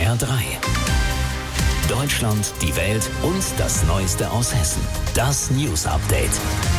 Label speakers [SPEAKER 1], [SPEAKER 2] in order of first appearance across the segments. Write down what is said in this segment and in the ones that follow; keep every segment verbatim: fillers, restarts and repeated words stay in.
[SPEAKER 1] R drei. Deutschland, die Welt und das Neueste aus Hessen. Das News Update.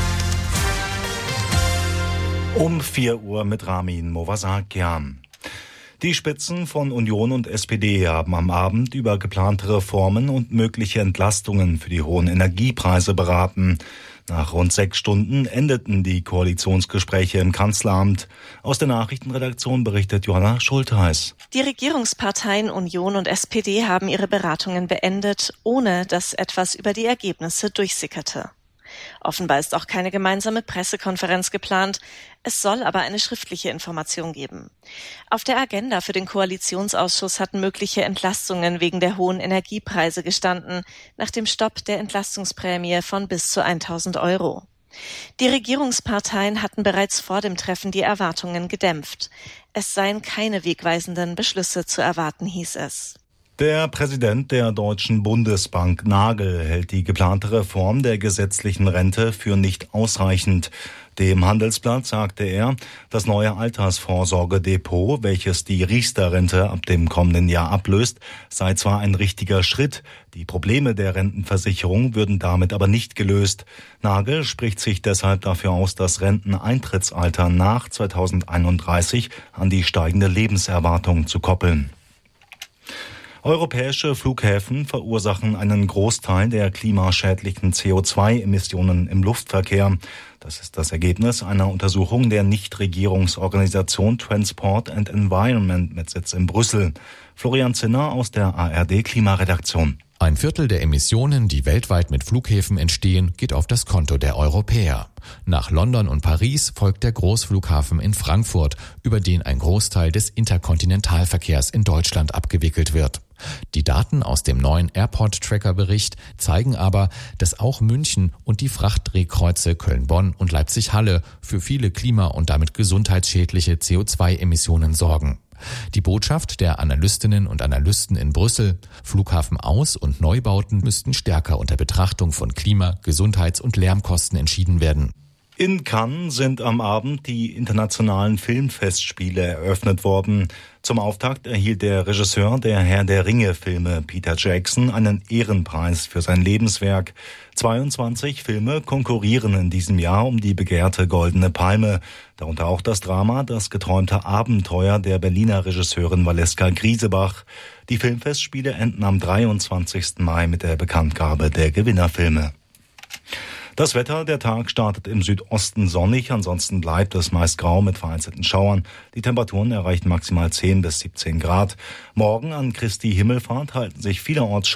[SPEAKER 2] Um vier Uhr mit Ramin Movasakian. Die Spitzen von Union und S P D haben am Abend über geplante Reformen und mögliche Entlastungen für die hohen Energiepreise beraten. Nach rund sechs Stunden endeten die Koalitionsgespräche im Kanzleramt. Aus der Nachrichtenredaktion berichtet Johanna Schultheiß.
[SPEAKER 3] Die Regierungsparteien Union und S P D haben ihre Beratungen beendet, ohne dass etwas über die Ergebnisse durchsickerte. Offenbar ist auch keine gemeinsame Pressekonferenz geplant. Es soll aber eine schriftliche Information geben. Auf der Agenda für den Koalitionsausschuss hatten mögliche Entlastungen wegen der hohen Energiepreise gestanden, nach dem Stopp der Entlastungsprämie von bis zu tausend Euro. Die Regierungsparteien hatten bereits vor dem Treffen die Erwartungen gedämpft. Es seien keine wegweisenden Beschlüsse zu erwarten, hieß es.
[SPEAKER 2] Der Präsident der Deutschen Bundesbank, Nagel, hält die geplante Reform der gesetzlichen Rente für nicht ausreichend. Dem Handelsblatt sagte er, das neue Altersvorsorgedepot, welches die Riester-Rente ab dem kommenden Jahr ablöst, sei zwar ein richtiger Schritt, die Probleme der Rentenversicherung würden damit aber nicht gelöst. Nagel spricht sich deshalb dafür aus, das Renteneintrittsalter nach zweitausendeinunddreißig an die steigende Lebenserwartung zu koppeln. Europäische Flughäfen verursachen einen Großteil der klimaschädlichen C O zwei Emissionen im Luftverkehr. Das ist das Ergebnis einer Untersuchung der Nichtregierungsorganisation Transport and Environment mit Sitz in Brüssel. Florian Zinner aus der A R D Klimaredaktion.
[SPEAKER 4] Ein Viertel der Emissionen, die weltweit mit Flughäfen entstehen, geht auf das Konto der Europäer. Nach London und Paris folgt der Großflughafen in Frankfurt, über den ein Großteil des Interkontinentalverkehrs in Deutschland abgewickelt wird. Die Daten aus dem neuen Airport-Tracker-Bericht zeigen aber, dass auch München und die Frachtdrehkreuze Köln-Bonn und Leipzig-Halle für viele klima- und damit gesundheitsschädliche C O zwei Emissionen sorgen. Die Botschaft der Analystinnen und Analysten in Brüssel: Flughafenaus- und Neubauten müssten stärker unter Betrachtung von Klima-, Gesundheits- und Lärmkosten entschieden werden.
[SPEAKER 2] In Cannes sind am Abend die internationalen Filmfestspiele eröffnet worden. Zum Auftakt erhielt der Regisseur der Herr der Ringe-Filme, Peter Jackson, einen Ehrenpreis für sein Lebenswerk. zweiundzwanzig Filme konkurrieren in diesem Jahr um die begehrte Goldene Palme. Darunter auch das Drama Das geträumte Abenteuer der Berliner Regisseurin Valeska Griesebach. Die Filmfestspiele enden am dreiundzwanzigsten Mai mit der Bekanntgabe der Gewinnerfilme. Das Wetter, der Tag startet im Südosten sonnig, ansonsten bleibt es meist grau mit vereinzelten Schauern. Die Temperaturen erreichen maximal zehn bis siebzehn Grad. Morgen an Christi Himmelfahrt halten sich vielerorts